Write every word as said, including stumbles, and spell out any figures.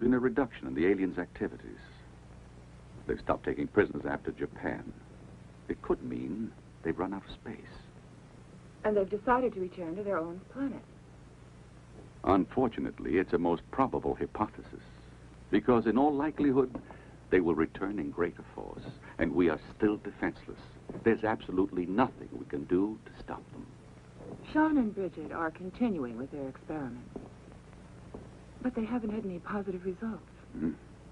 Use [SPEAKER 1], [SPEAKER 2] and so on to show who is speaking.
[SPEAKER 1] been a reduction in the aliens' activities. They've stopped taking prisoners after Japan. It could mean they've run out of space.
[SPEAKER 2] And they've decided to return to their own planet.
[SPEAKER 1] Unfortunately, it's a most probable hypothesis. Because in all likelihood, they will return in greater force. And we are still defenseless. There's absolutely nothing we can do to stop them.
[SPEAKER 2] Sean and Bridget are continuing with their experiments. But they haven't had any positive results.
[SPEAKER 1] Mm.